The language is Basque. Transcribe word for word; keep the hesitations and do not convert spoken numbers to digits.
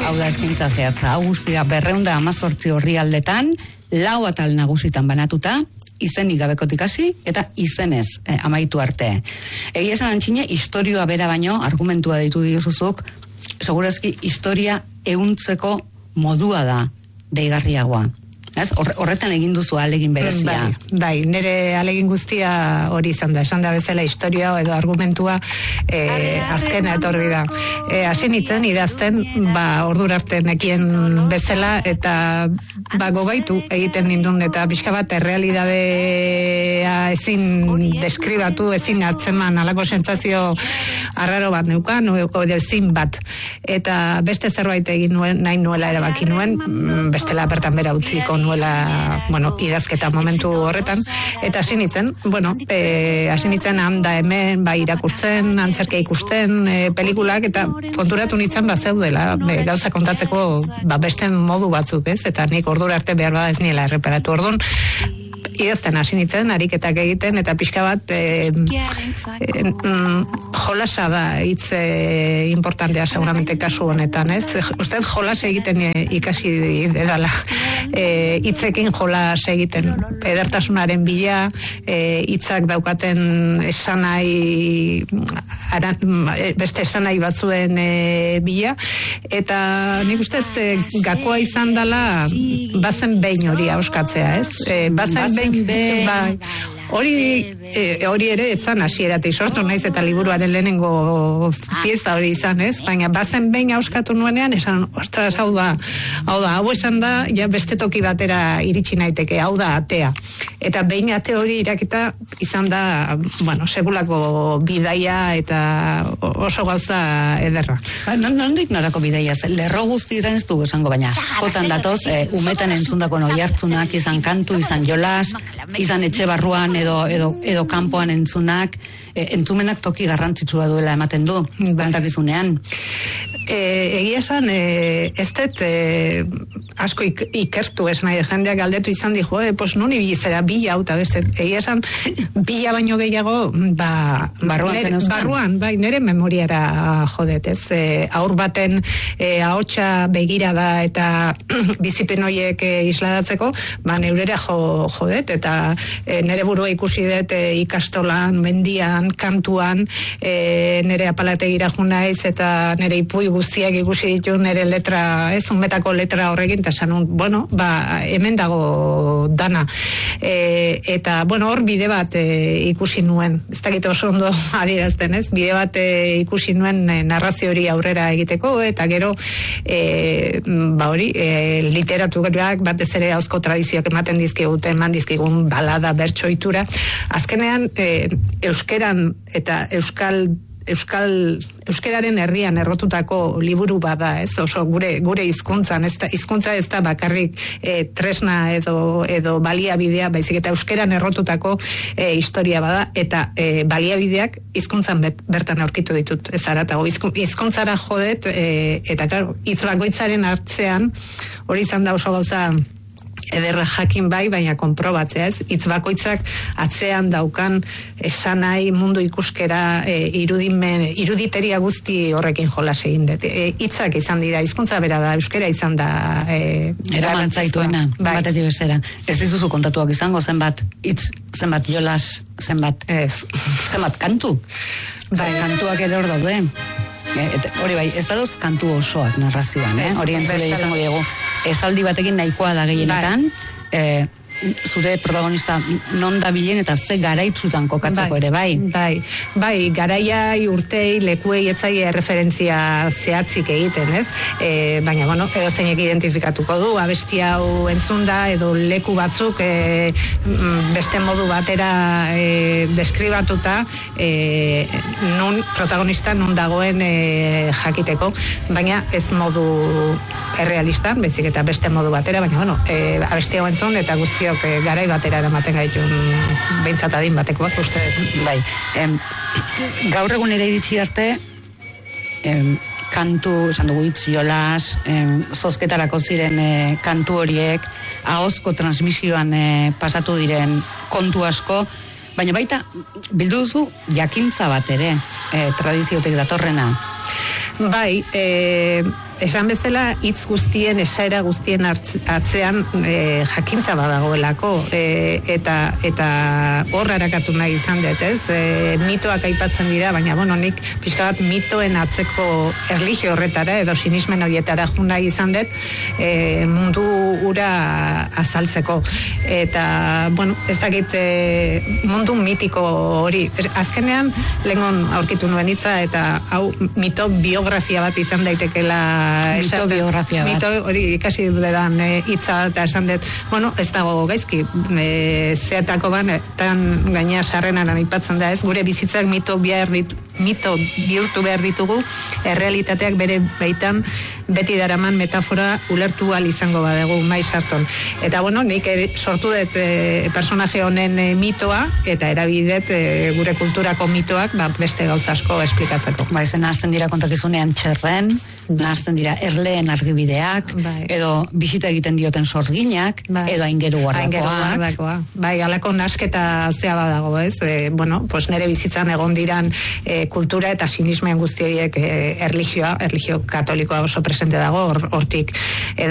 hau da eskaintza zehatza, hau guztia berrehun eta hamazortzi orrialdetan, lau atal nagusitan banatuta, izenik gabekotik hasi eta izenez eh, amaitu arte. Egia esan antxine, historioa bera baino, argumentua ditu diozuzuk, segurazki historia ehuntzeko modua da deigarriagoa. Ez? Horretan egin duzu alegin berezia. Bai, bai, nire alegin guztia hori izan da, esan da bezala historia edo argumentua eh, azkena etorri da. Eh, hasi nintzen idazten, ba, ordura arte nekien bezala, eta ba, gogaitu egiten nindun, eta pixka bat errealidadea ezin deskribatu, ezin atzeman, alako sentsazio arraro bat neukan, edo ezin bat. Eta beste zerbait egin nuen, nahi nuela erabaki nuen, bestela bertan bera utziko nuela, bueno, idazketa momentu horretan, eta hasi nintzen, bueno, eh, hasi nintzen handa hemen, ba, irakurtzen, antzerkia ikusten, e, pelikulak, eta konturatu nintzen ba zeudela, be, gauza kontatzeko ba, beste modu batzuk, ez? Eta nik ordura arte behar bada ez niela erreparatu. Orduan, idazten hasi nintzen, ariketak egiten, eta pixka bat e, e, mm, jolasa da hitz e, importantea seguramente kasu honetan, ez? Usted jolas egiten e, ikasi edala, e, hitzekin jolas egiten, edertasunaren bila, e, hitzak daukaten esanai, ara, beste esanai batzuen e, bila, eta nik uste e, gakoa izan dela bazen behin hori auskatzea, ez? E, bazen behin bai, hori e, hori ere etzan hasieratik sortu naiz eta liburuaren lehenengo pieza hori izan, ez? Baina bazen behin auskatu nuenean esan, ostras, hau da, hau da, hau esan da, ja beste toki batera iritsi naiteke, hau da atea. Eta behin ate hori irakita izan da, bueno, segulako bidaia eta oso gauza ederra. Ba, nondik norako bidaia, lerro guztietan ez dugu esango, baina jotan datoz, e, umetan entzundako noihartzunak, izan kantu, izan jolas, izan etxe barruan edo, edo, edo kanpoan entzunak, e, entzumenak toki garrantzitsua duela ematen du, kontakizunean. E, egia esan, e, ez dut e, asko ik, ikertu ez nahi, jendeak galdetu izan di, jo, e, pues nuni bilizera bila hau, eta beste, egia esan, bila baino gehiago, ba, barruan, nere, barruan, bai, nire memoriara jodet, ez, e, aur baten e, ahotsa begira da eta bizipen horiek e, isladatzeko, ba, neurera jo, jodet, eta e, nire burua ikusi dut e, ikastolan, mendian, kantuan, e, nire apalategira junaiz, eta nire ipui guztiak ikusi ditu nire letra, ez, unmetako letra horrekin, eta sanun, bueno, ba, hemen dago dana. E, eta, bueno, hor bide bat e, ikusi nuen, ez dakit oso ondo adierazten, ez, bide bat e, ikusi nuen e, narrazio hori aurrera egiteko, eta gero, e, ba hori, e, literaturak batez ere hauzko tradizioak ematen dizkigute, eman dizkigun balada, bertsoitura, azkenean, e, euskeran eta euskal Euskal, euskeraren herrian errotutako liburu bada, ez, oso gure gure hizkuntzan, ez da, hizkuntza ez da bakarrik e, tresna edo edo baliabidea, baizik eta euskeran errotutako e, historia bada, eta e, baliabideak hizkuntzan bet, bertan aurkitu ditut, ez aratago, hizkuntzara jodet, e, eta claro, hitz bakoitzaren hartzean, hori izan da oso gauza ederra jakin bai, baina konprobatzea, ez? Hitz bakoitzak atzean daukan esanai mundu ikuskera e, irudimen, iruditeria guzti horrekin jolas egin dut. E, hitzak izan dira, hizkuntza bera da, euskera izan da e, eramantzaitua, bai. Batetik bezera. Ez dituzu kontatuak izango, zenbat hitz, zenbat jolas, zenbat ez, zenbat kantu. Bai, kantuak ere hor daude. Hori bai, ez dauz kantu osoak narrazioan, eh? Hori entzule izango diegu. Esaldi batekin nahikoa da gehienetan, eh, zure protagonista non da bilen eta ze garaitzutan kokatzeko bai, ere, bai? Bai, bai, garaiai, urtei, lekuei etzai referentzia zehatzik egiten, ez? E, baina, bueno, edo zeinek identifikatuko du, abesti hau entzunda, edo leku batzuk e, beste modu batera e, deskribatuta, e, nun protagonista nun dagoen e, jakiteko, baina ez modu errealistan, bezik eta beste modu batera, baina, bueno, e, abesti hau entzun eta guztio e, garai batera eramaten gaitun behintzat adin batekoak uste dut. Bai, em, gaur egun ere iritsi arte em, kantu, esan dugu hitz jolas, em, zozketarako ziren e, kantu horiek, ahozko transmisioan e, pasatu diren kontu asko, baina baita bildu duzu jakintza bat ere, e, tradiziotik datorrena. Bai, e, esan bezala, hitz guztien, esaera guztien atzean e, jakintza badagoelako, e, eta eta hor harakatu nahi izan dut, ez? E, mitoak aipatzen dira, baina, bueno, nik pixka bat mitoen atzeko erlijio horretara, edo sinismen horietara jo nahi izan dut, e, mundu ura azaltzeko. Eta, bueno, ez dakit e, mundu mitiko hori. Azkenean, lehengon aurkitu nuen hitza, eta hau mito biografia bat izan daitekela. Mito biografia bat. Mito hori ikasi dudan hitza eta esan dut, bueno, ez dago gaizki, e, zeatako ban, tan gainea sarrenan aipatzen da ez, gure bizitzak mito behar dit, mito bihurtu behar ditugu, errealitateak bere baitan beti daraman metafora ulertu al izango badegu mai sarton. Eta bueno, nik sortu dut e, personaje honen e, mitoa, eta erabidet e, gure kulturako mitoak ba, beste gauza asko esplikatzeko. Ba, ezen nahazten dira kontakizunean txerren, nahazten dira erleen argibideak, bai. Edo bisita egiten dioten sorginak, bai. Edo aingeru guardakoak. Bai, alako nasketa zea badago, ez? E, bueno, pues nere bizitzan egon diran e, kultura eta sinismen guzti horiek e, erlijioa, erlijio katolikoa oso presente dago, hortik.